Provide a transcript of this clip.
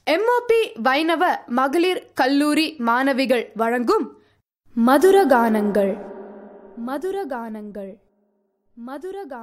MOP வைணவ மகளிர் கல்லூரி மாணவிகள் வழங்கும் மதுரகானங்கள் மதுரகானங்கள் மதுரகா